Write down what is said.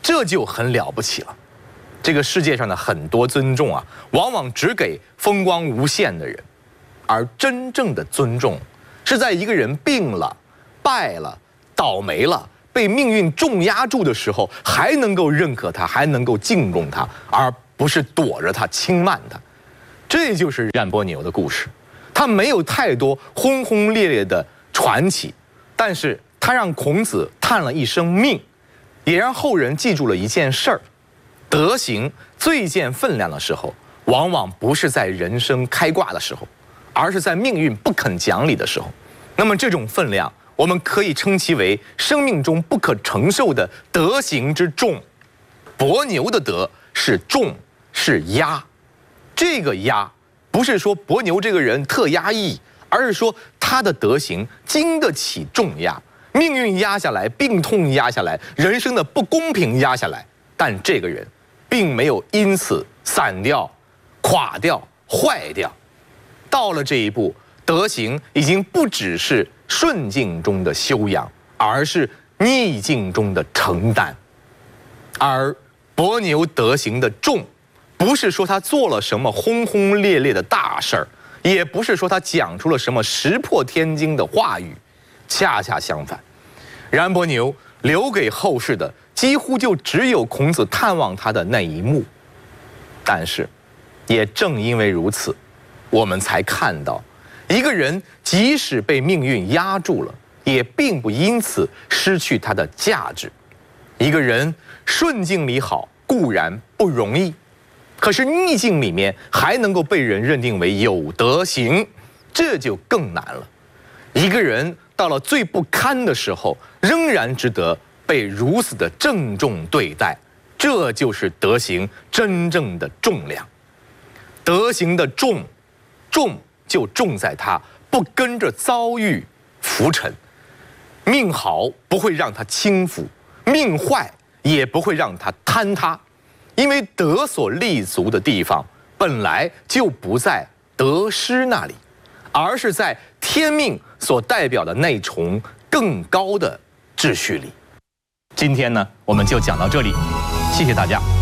这就很了不起了。这个世界上的很多尊重啊，往往只给风光无限的人，而真正的尊重，是在一个人病了、败了、倒霉了，被命运重压住的时候，还能够认可他，还能够敬重他，而不是躲着他、轻慢他。这就是冉伯牛的故事。他没有太多轰轰烈烈的传奇，但是他让孔子叹了一声命，也让后人记住了一件事儿：德行最见分量的时候，往往不是在人生开挂的时候，而是在命运不肯讲理的时候。那么这种分量，我们可以称其为生命中不可承受的德行之重。伯牛的德是重，是压。这个压不是说伯牛这个人特压抑，而是说他的德行经得起重压，命运压下来，病痛压下来，人生的不公平压下来，但这个人并没有因此散掉、垮掉、坏掉。到了这一步，德行已经不只是顺境中的修养，而是逆境中的承担。而伯牛德行的重，不是说他做了什么轰轰烈烈的大事儿，也不是说他讲出了什么石破天惊的话语，恰恰相反，冉伯牛留给后世的几乎就只有孔子探望他的那一幕。但是，也正因为如此，我们才看到，一个人即使被命运压住了，也并不因此失去他的价值。一个人顺境里好固然不容易，可是逆境里面还能够被人认定为有德行，这就更难了。一个人到了最不堪的时候，仍然值得被如此的郑重对待，这就是德行真正的重量。德行的重，重就重在他不跟着遭遇浮沉，命好不会让他轻浮，命坏也不会让他坍塌。因为德所立足的地方本来就不在得失那里，而是在天命所代表的那重更高的秩序里。今天呢，我们就讲到这里，谢谢大家。